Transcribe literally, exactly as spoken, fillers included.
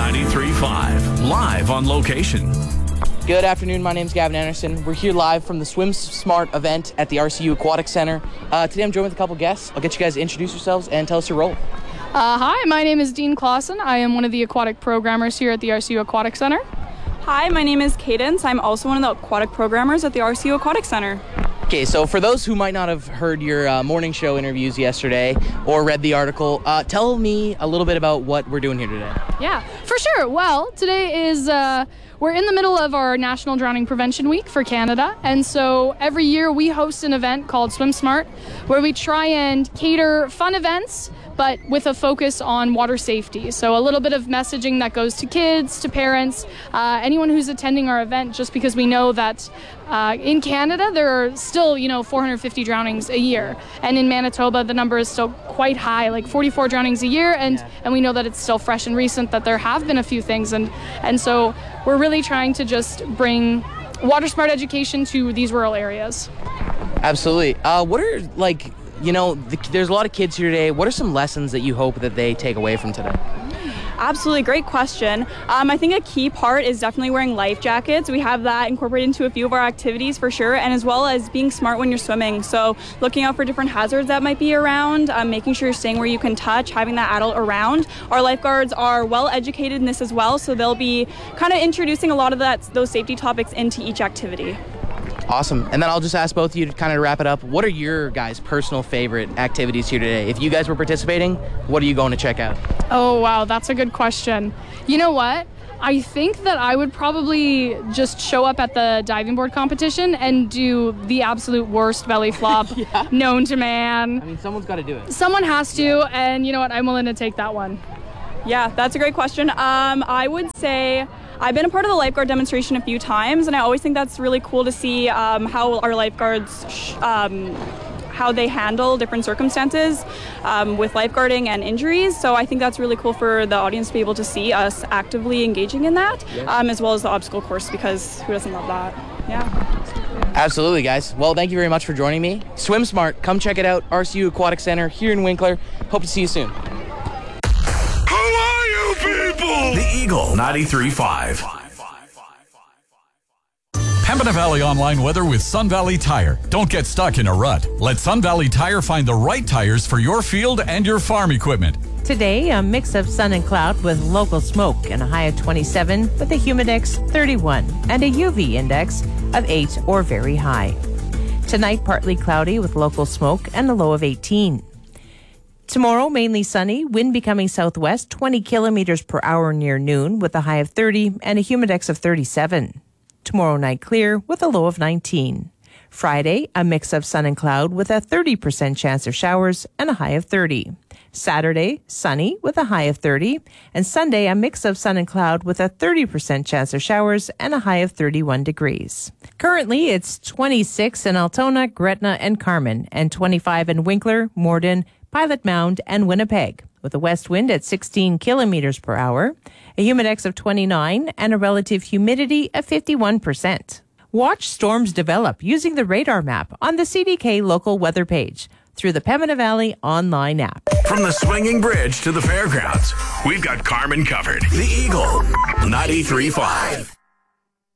ninety-three point five, live on location. Good afternoon, my name is Gavin Anderson. We're here live from the Swim Smart event at the R C U Aquatic Center. Uh, today I'm joined with a couple guests. I'll get you guys to introduce yourselves and tell us your role. Uh, hi, my name is Dean Clausen. I am one of the aquatic programmers here at the R C U Aquatic Center. Hi, my name is Cadence. I'm also one of the aquatic programmers at the R C U Aquatic Center. Okay, so for those who might not have heard your uh, morning show interviews yesterday or read the article, uh, tell me a little bit about what we're doing here today. Yeah, for sure. Well, today is, uh, we're in the middle of our National Drowning Prevention Week for Canada, and so every year we host an event called Swim Smart, where we try and cater fun events, but with a focus on water safety. So a little bit of messaging that goes to kids, to parents, uh, anyone who's attending our event, just because we know that uh, in Canada there are still, you know, four hundred fifty drownings a year. And in Manitoba, the number is still quite high, like forty-four drownings a year. And, yeah. and we know that it's still fresh and recent, that there have been a few things. And, and so we're really trying to just bring water smart education to these rural areas. Absolutely. Uh, what are, like, you know, the, there's a lot of kids here today. What are some lessons that you hope that they take away from today? Absolutely, great question. Um, I think a key part is definitely wearing life jackets. We have that incorporated into a few of our activities for sure, and as well as being smart when you're swimming. So looking out for different hazards that might be around, um, making sure you're staying where you can touch, having that adult around. Our lifeguards are well educated in this as well, so they'll be kind of introducing a lot of that those safety topics into each activity. Awesome. And then I'll just ask both of you to kind of wrap it up. What are your guys' personal favorite activities here today? If you guys were participating, what are you going to check out? Oh, wow. That's a good question. You know what? I think that I would probably just show up at the diving board competition and do the absolute worst belly flop yeah. known to man. I mean, someone's got to do it. Someone has to, yeah. and you know what? I'm willing to take that one. Yeah, that's a great question. Um, I would say I've been a part of the lifeguard demonstration a few times, and I always think that's really cool to see um, how our lifeguards, sh- um, how they handle different circumstances um, with lifeguarding and injuries. So I think that's really cool for the audience to be able to see us actively engaging in that, yeah. um, as well as the obstacle course, because who doesn't love that? Yeah. Absolutely, guys. Well, thank you very much for joining me. Swim Smart, come check it out. R C U Aquatic Center here in Winkler. Hope to see you soon. People! The Eagle ninety-three point five. Pembina Valley Online weather with Sun Valley Tire. Don't get stuck in a rut. Let Sun Valley Tire find the right tires for your field and your farm equipment. Today, a mix of sun and cloud with local smoke and a high of twenty-seven with a humidex thirty-one and a U V index of eight or very high. Tonight, partly cloudy with local smoke and a low of eighteen. Tomorrow, mainly sunny, wind becoming southwest, twenty kilometers per hour near noon with a high of thirty and a humidex of thirty-seven. Tomorrow night clear with a low of nineteen. Friday, a mix of sun and cloud with a thirty percent chance of showers and a high of thirty. Saturday, sunny with a high of thirty. And Sunday, a mix of sun and cloud with a thirty percent chance of showers and a high of thirty-one degrees. Currently, it's twenty-six in Altona, Gretna, and Carman, and twenty-five in Winkler, Morden, Pilot Mound, and Winnipeg, with a west wind at sixteen kilometers per hour, a humidex of twenty-nine, and a relative humidity of fifty-one percent. Watch storms develop using the radar map on the C D K local weather page through the Pembina Valley online app. From the swinging bridge to the fairgrounds, we've got Carman covered. The Eagle ninety-three point five.